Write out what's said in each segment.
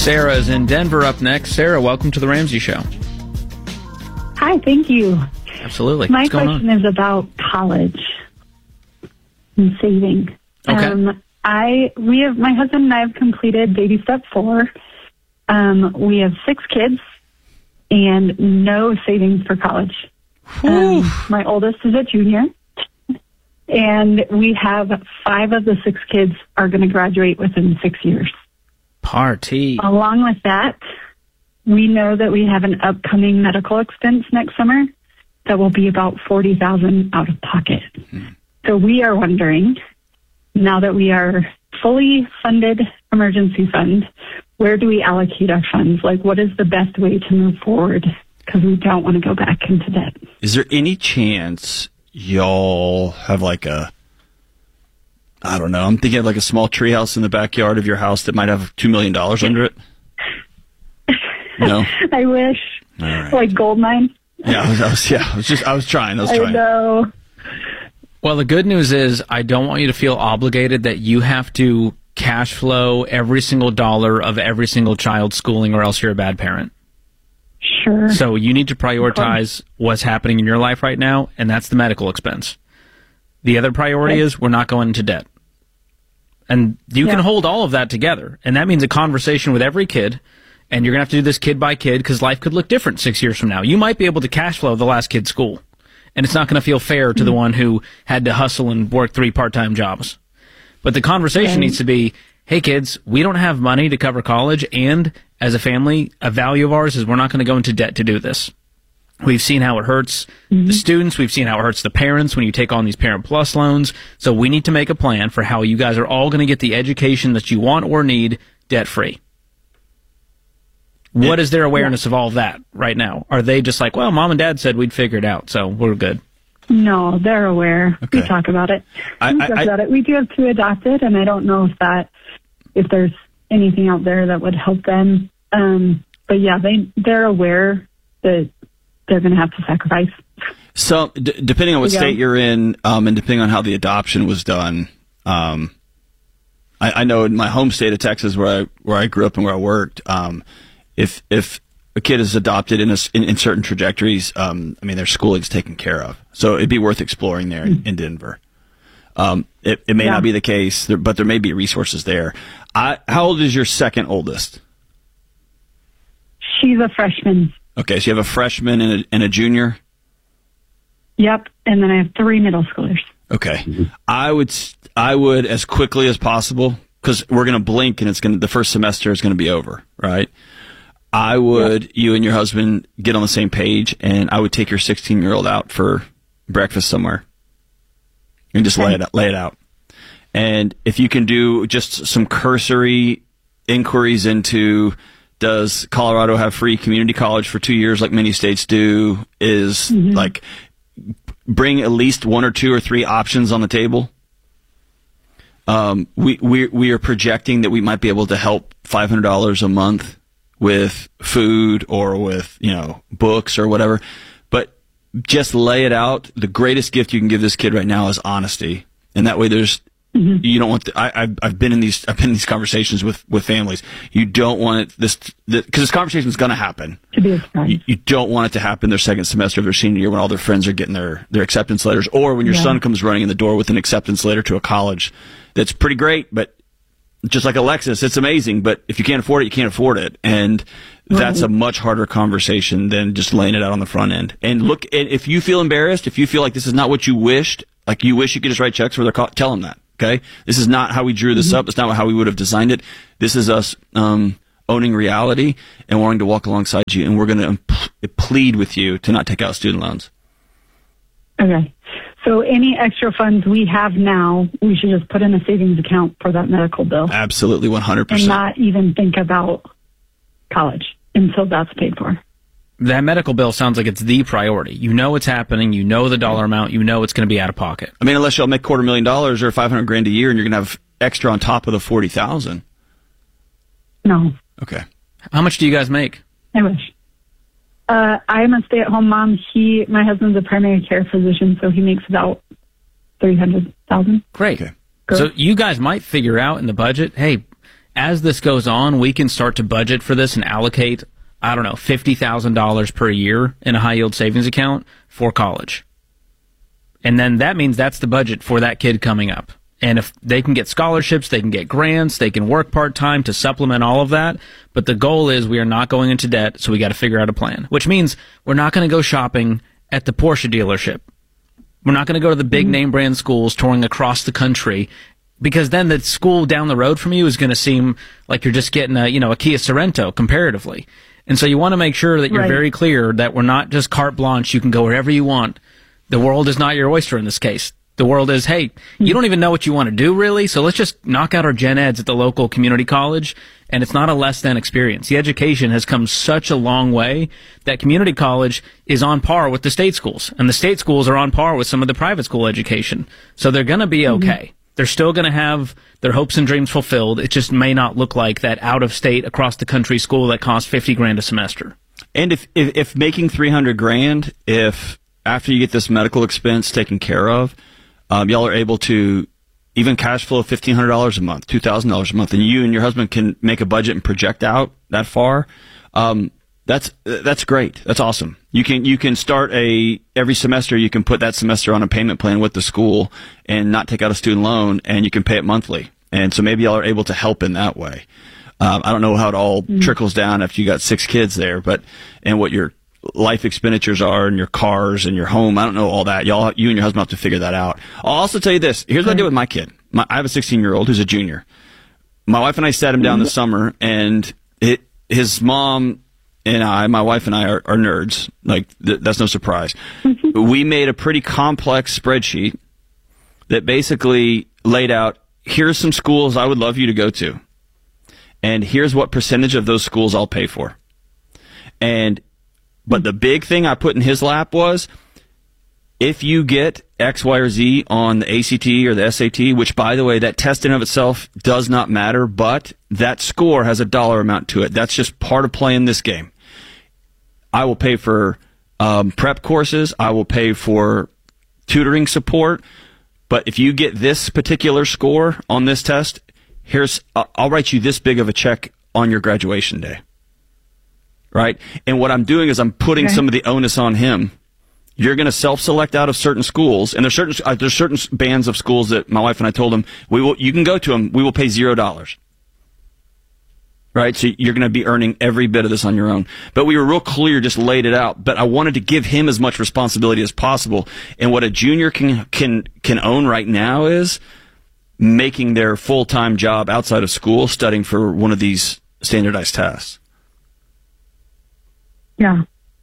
Sarah is in Denver up next. Sarah, welcome to The Ramsey Show. Hi, thank you. Absolutely. My What's going question on? is about college and saving. Okay. My husband and I have completed baby step 4. We have 6 kids and no savings for college. My oldest is a junior, and we have 5 of the 6 kids are going to graduate within 6 years. Party. Along with that, we know that we have an upcoming medical expense next summer that will be about $40,000 out of pocket. So we are wondering, now that we are fully funded emergency fund, where do we allocate our funds? Like, what is the best way to move forward? Because we don't want to go back into debt. Is there any chance y'all have like I don't know, I'm thinking of like a small treehouse in the backyard of your house that might have $2 million under it? No? I wish. All right. Like gold mine. Yeah, I was trying. I know. Well, the good news is I don't want you to feel obligated that you have to cash flow every single dollar of every single child's schooling, or else you're a bad parent. Sure. So you need to prioritize what's happening in your life right now, and that's the medical expense. The other priority is we're not going into debt. And you can hold all of that together, and that means a conversation with every kid, and you're going to have to do this kid by kid because life could look different 6 years from now. You might be able to cash flow the last kid's school, and it's not going to feel fair to the one who had to hustle and work 3 part-time jobs. But the conversation needs to be, hey, kids, we don't have money to cover college, and as a family, a value of ours is we're not going to go into debt to do this. We've seen how it hurts the students. We've seen how it hurts the parents when you take on these Parent Plus loans. So we need to make a plan for how you guys are all going to get the education that you want or need debt-free. What is their awareness of all of that right now? Are they just like, well, Mom and Dad said we'd figure it out, so we're good? No, they're aware. Okay. We talk about it. We do have 2 adopted, and I don't know if there's anything out there that would help them. But yeah, they're aware that they're going to have to sacrifice. So, depending on what state you're in, and depending on how the adoption was done, I know in my home state of Texas, where I grew up and where I worked, if a kid is adopted in certain trajectories, their schooling's taken care of. So it'd be worth exploring there in Denver. It may not be the case, but there may be resources there. How old is your second oldest? She's a freshman. Okay, so you have a freshman and a junior? Yep, and then I have 3 middle schoolers. Okay. I would as quickly as possible, because we're going to blink and the first semester is going to be over, right? I would, you and your husband, get on the same page, and I would take your 16-year-old out for breakfast somewhere and just lay it out. And if you can do just some cursory inquiries into, does Colorado have free community college for 2 years like many states do, is like bring at least 1 or 2 or 3 options on the table. We are projecting that we might be able to help $500 a month with food or with, books or whatever. But just lay it out. The greatest gift you can give this kid right now is honesty. And that way you don't want I've been in these conversations with families. You don't want because this conversation is going to happen. To be a surprise. You don't want it to happen their second semester of their senior year when all their friends are getting their acceptance letters, or when your son comes running in the door with an acceptance letter to a college that's pretty great, but just like Alexis, it's amazing, but if you can't afford it, you can't afford it. And that's a much harder conversation than just laying it out on the front end. And look, if you feel embarrassed, if you feel like this is not what you wished, like you wish you could just write checks for tell them that. Okay, this is not how we drew this up. It's not how we would have designed it. This is us owning reality and wanting to walk alongside you, and we're going to plead with you to not take out student loans. Okay. So any extra funds we have now, we should just put in a savings account for that medical bill. Absolutely, 100%. And not even think about college until that's paid for. That medical bill sounds like it's the priority. You know it's happening. You know the dollar amount. You know it's going to be out of pocket. I mean, unless y'all make $250,000 or $500,000 a year, and you're going to have extra on top of the $40,000. No. Okay. How much do you guys make? I wish. I'm a stay-at-home mom. My husband's a primary care physician, so he makes about $300,000. Great. Okay. So you guys might figure out in the budget, hey, as this goes on, we can start to budget for this and allocate, I don't know, $50,000 per year in a high-yield savings account for college. And then that means that's the budget for that kid coming up. And if they can get scholarships, they can get grants, they can work part-time to supplement all of that. But the goal is we are not going into debt, so we got to figure out a plan. Which means we're not going to go shopping at the Porsche dealership. We're not going to go to the big name brand schools touring across the country, because then the school down the road from you is going to seem like you're just getting a Kia Sorento comparatively. And so you want to make sure that you're very clear that we're not just carte blanche. You can go wherever you want. The world is not your oyster in this case. The world is, hey, you don't even know what you want to do really, so let's just knock out our gen eds at the local community college, and it's not a less than experience. The education has come such a long way that community college is on par with the state schools, and the state schools are on par with some of the private school education. So they're going to be okay. They're still going to have their hopes and dreams fulfilled. It just may not look like that out-of-state, across-the-country school that costs $50,000 a semester. And if making $300,000, if after you get this medical expense taken care of, y'all are able to even cash flow $1,500 a month, $2,000 a month, and you and your husband can make a budget and project out that far. That's great. That's awesome. You can start every semester. You can put that semester on a payment plan with the school and not take out a student loan, and you can pay it monthly. And so maybe y'all are able to help in that way. I don't know how it all trickles down after you got 6 kids there, and what your life expenditures are and your cars and your home. I don't know all that. You and your husband have to figure that out. I'll also tell you this. Here's what I did with my kid. I have a 16-year-old who's a junior. My wife and I sat him down this summer, and his mom and my wife and I are nerds. Like, that's no surprise. We made a pretty complex spreadsheet that basically laid out, here's some schools I would love you to go to, and here's what percentage of those schools I'll pay for. But the big thing I put in his lap was, if you get X, Y, or Z on the ACT or the SAT, which, by the way, that test in of itself does not matter, but that score has a dollar amount to it. That's just part of playing this game. I will pay for prep courses. I will pay for tutoring support. But if you get this particular score on this test, I'll write you this big of a check on your graduation day. Right? And what I'm doing is I'm putting some of the onus on him. You're going to self-select out of certain schools, and there's certain bands of schools that my wife and I told him, you can go to them, we will pay $0. Right? So you're going to be earning every bit of this on your own. But we were real clear, just laid it out. But I wanted to give him as much responsibility as possible. And what a junior can own right now is making their full-time job outside of school, studying for one of these standardized tests. Yeah.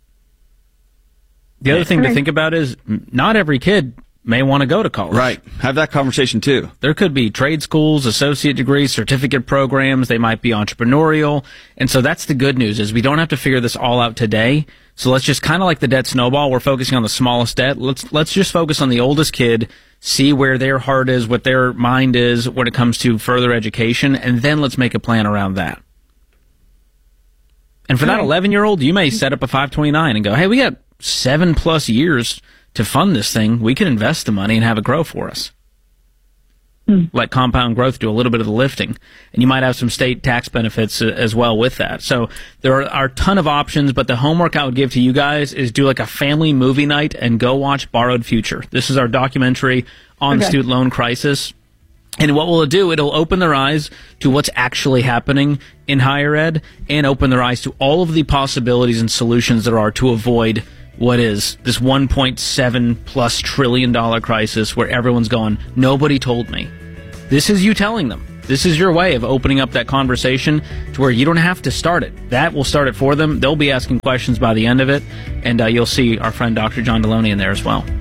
The other thing to think about is not every kid may want to go to college. Right. Have that conversation too. There could be trade schools, associate degrees, certificate programs. They might be entrepreneurial. And so that's the good news, is we don't have to figure this all out today. So let's just, kind of like the debt snowball, we're focusing on the smallest debt. Let's just focus on the oldest kid, see where their heart is, what their mind is when it comes to further education, and then let's make a plan around that. And for that 11-year-old, you may set up a 529 and go, hey, we got 7+ years to fund this thing. We can invest the money and have it grow for us. Let compound growth do a little bit of the lifting. And you might have some state tax benefits as well with that. So there are a ton of options, but the homework I would give to you guys is do like a family movie night and go watch Borrowed Future. This is our documentary on the student loan crisis. And what will it do? It'll open their eyes to what's actually happening in higher ed and open their eyes to all of the possibilities and solutions there are to avoid what is this $1.7+ trillion crisis where everyone's going, nobody told me. This is you telling them. This is your way of opening up that conversation to where you don't have to start it. That will start it for them. They'll be asking questions by the end of it, and you'll see our friend Dr. John Deloney in there as well.